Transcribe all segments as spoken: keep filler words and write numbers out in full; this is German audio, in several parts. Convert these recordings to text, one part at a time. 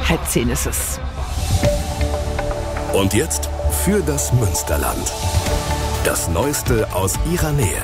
Halb zehn ist es. Und jetzt für das Münsterland. Das Neueste aus ihrer Nähe.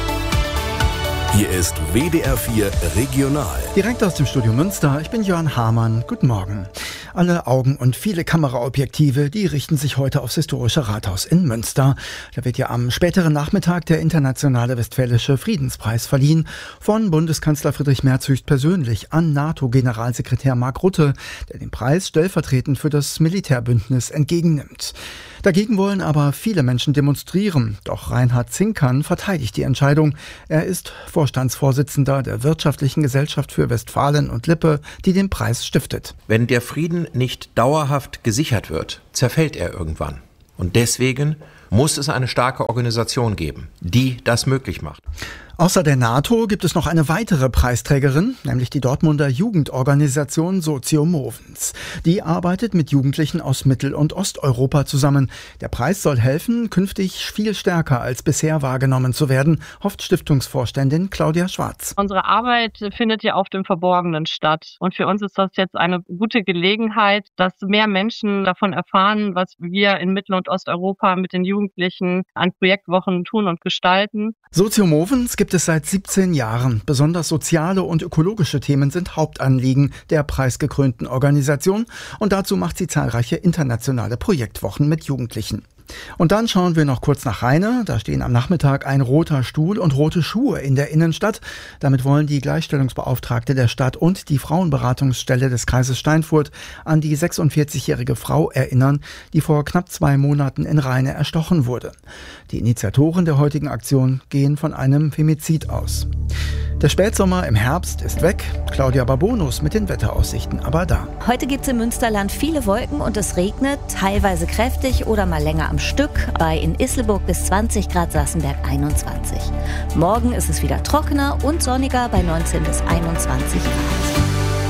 Hier ist W D R vier Regional. Direkt aus dem Studio Münster, ich bin Jörn Hamann. Guten Morgen. Alle Augen und viele Kameraobjektive, die richten sich heute aufs historische Rathaus in Münster. Da wird ja am späteren Nachmittag der Internationale Westfälische Friedenspreis verliehen, von Bundeskanzler Friedrich Merz höchstpersönlich an NATO-Generalsekretär Mark Rutte, der den Preis stellvertretend für das Militärbündnis entgegennimmt. Dagegen wollen aber viele Menschen demonstrieren. Doch Reinhard Zinkern verteidigt die Entscheidung. Er ist Vorstandsvorsitzender der Wirtschaftlichen Gesellschaft für Westfalen und Lippe, die den Preis stiftet. Wenn der Frieden nicht dauerhaft gesichert wird, zerfällt er irgendwann. Und deswegen muss es eine starke Organisation geben, die das möglich macht. Außer der NATO gibt es noch eine weitere Preisträgerin, nämlich die Dortmunder Jugendorganisation Socio Movens. Die arbeitet mit Jugendlichen aus Mittel- und Osteuropa zusammen. Der Preis soll helfen, künftig viel stärker als bisher wahrgenommen zu werden, hofft Stiftungsvorständin Claudia Schwarz. Unsere Arbeit findet ja oft im Verborgenen statt. Und für uns ist das jetzt eine gute Gelegenheit, dass mehr Menschen davon erfahren, was wir in Mittel- und Osteuropa mit den Jugendlichen an Projektwochen tun und gestalten. Socio Movens gibt es seit siebzehn Jahren. Besonders soziale und ökologische Themen sind Hauptanliegen der preisgekrönten Organisation. Und dazu macht sie zahlreiche internationale Projektwochen mit Jugendlichen. Und dann schauen wir noch kurz nach Rheine. Da stehen am Nachmittag ein roter Stuhl und rote Schuhe in der Innenstadt. Damit wollen die Gleichstellungsbeauftragte der Stadt und die Frauenberatungsstelle des Kreises Steinfurt an die sechsundvierzigjährige Frau erinnern, die vor knapp zwei Monaten in Rheine erstochen wurde. Die Initiatoren der heutigen Aktion gehen von einem Femizid aus. Der Spätsommer im Herbst ist weg. Claudia Babonus mit den Wetteraussichten aber da. Heute gibt es im Münsterland viele Wolken und es regnet, teilweise kräftig oder mal länger am Stück. Bei in Isselburg bis zwanzig Grad, Sassenberg einundzwanzig. Morgen ist es wieder trockener und sonniger bei neunzehn bis einundzwanzig Grad.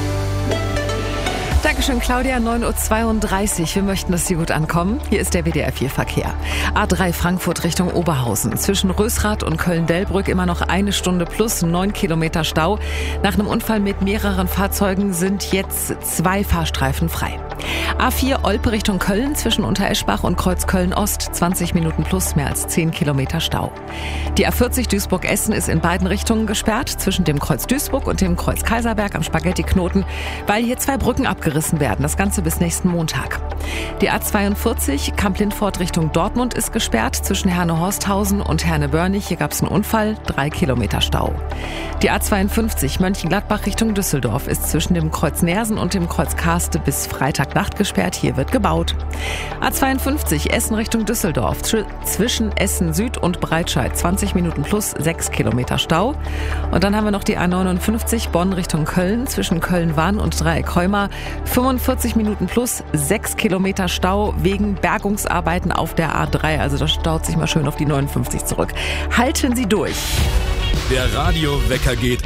Dankeschön, Claudia. neun Uhr zweiunddreißig. Wir möchten, dass Sie gut ankommen. Hier ist der W D R vier Verkehr. A drei Frankfurt Richtung Oberhausen. Zwischen Rösrath und Köln-Delbrück immer noch eine Stunde plus neun Kilometer Stau. Nach einem Unfall mit mehreren Fahrzeugen sind jetzt zwei Fahrstreifen frei. A vier Olpe Richtung Köln zwischen Untereschbach und Kreuz Köln-Ost. zwanzig Minuten plus mehr als zehn Kilometer Stau. Die A vierzig Duisburg-Essen ist in beiden Richtungen gesperrt. Zwischen dem Kreuz Duisburg und dem Kreuz Kaiserberg am Spaghetti-Knoten, weil hier zwei Brücken abgerissen werden. Das Ganze bis nächsten Montag. Die A zweiundvierzig Kamp-Lindfort Richtung Dortmund ist gesperrt zwischen Herne-Horsthausen und Herne-Börnig. Hier gab es einen Unfall, drei Kilometer Stau. Die A zweiundfünfzig Mönchengladbach Richtung Düsseldorf ist zwischen dem Kreuz Nersen und dem Kreuz Karste bis Freitagnacht gesperrt. Hier wird gebaut. A zweiundfünfzig Essen Richtung Düsseldorf zwischen Essen Süd und Breitscheid zwanzig Minuten plus sechs Kilometer Stau. Und dann haben wir noch die A neunundfünfzig Bonn Richtung Köln zwischen Köln-Wann und Dreieck-Heuma fünfundvierzig Minuten plus sechs Kilometer Stau wegen Bergungsarbeiten auf der A drei. Also das staut sich mal schön auf die neunundfünfzig zurück. Halten Sie durch. Der Radiowecker geht